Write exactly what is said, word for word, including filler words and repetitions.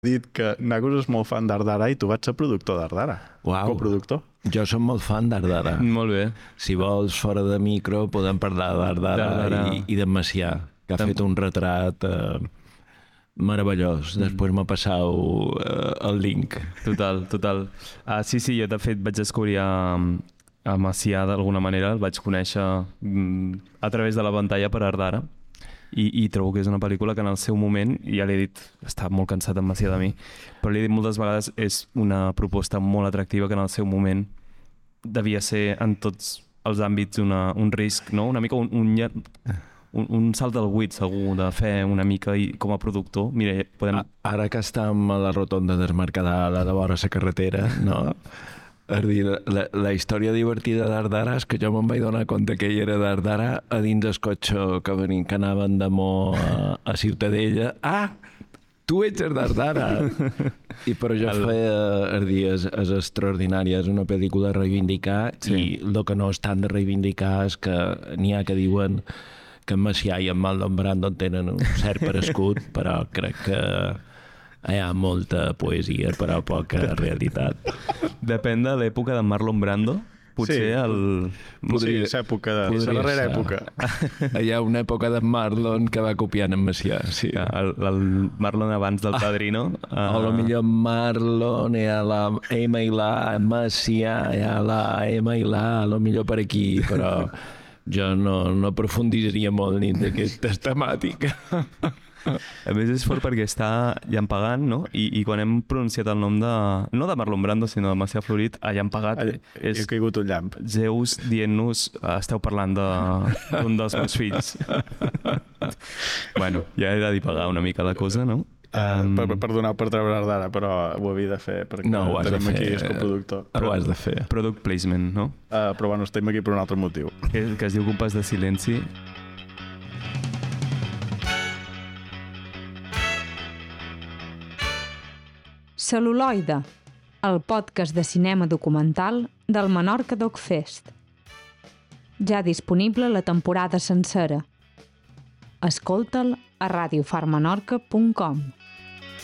dit que Nagus és molt fan d'Ardara i tu vaig ser productor d'Ardara. Uau. Coproductor. Jo som molt fan d'Ardara. Molt bé. Si vols, fora de micro, podem parlar d'Ardara i, i d'en Macià, que ha Tam... fet un retrat eh, meravellós. Mm. Després m'ha passat eh, el link. Total, total. Ah, sí, sí, jo de fet vaig descobrir a, a Macià d'alguna manera, el vaig conèixer mm, a través de la pantalla per Ardara. I, i trobo que és una pel·lícula que en el seu moment, ja l'he dit, està molt cansat en Macià de mi, però l'he dit moltes vegades, és una proposta molt atractiva que en el seu moment devia ser en tots els àmbits una, un risc, no? Una mica un, un, un, un salt del buit segur de fer una mica i, com a productor. Mira, podem... Ara que estem a la rotonda del Mercadal, a la vora la carretera, no? És dir, la, la història divertida d'Ardara és que jo me'n vaig donar compte que ell era d'Ardara a dins el cotxe que, venien, que anaven de Mo a, a Ciutadella. Ah, tu ets el d'Ardara! I però jo el... feia, és dir, és, és extraordinària, és una pel·lícula a reivindicar sí. I el que no és tant de reivindicar és que n'hi ha que diuen que en Macià i en Marlon Brando tenen un cert parescut, però crec que hi ha molta poesia, però poca realitat. Depèn de l'època de Marlon Brando. Potser sí, el... Podria ser època de... la darrera ser. època. Hi ha una època de Marlon que va copiant en Macià. Sí. El, el Marlon abans del Padrino. Ah, uh... O potser Marlon, hi ha la M i la Macià, hi ha la M i la, a lo millor per aquí, però jo no, no aprofunditzaria molt ni d'aquestes temàtiques. A més és fort perquè està ja pagant, no? I, i quan hem pronunciat el nom de... no de Marlon Brando, sinó de Macià Florit, allà han pagat... Allà, és... He caigut un llamp. Zeus dient-nos, esteu parlant d'un de, dels meus fills. Bueno, ja he de dir pagar una mica la cosa, no? Uh, um... per, perdoneu per treure d'ara, però ho havia de fer perquè no, ho has tenim de fer. Aquí és coproductor. Però ho has de fer. Product placement, no? Uh, però bueno, estem aquí per un altre motiu. Que, que es diu Compàs de silenci. Cel·luloide, el podcast de cinema documental del Menorca Doc Fest. Ja disponible la temporada sencera. Escolta'l a radiofarmenorca punt com.